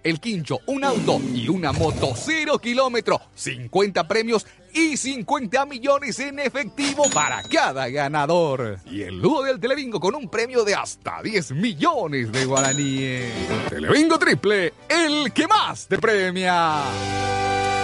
el quincho, un auto y una moto 0 kilómetros, 50 premios y 50 millones en efectivo para cada ganador. Y el Ludo del Telebingo con un premio de hasta 10 millones de guaraníes. Telebingo Triple, el que más te premia.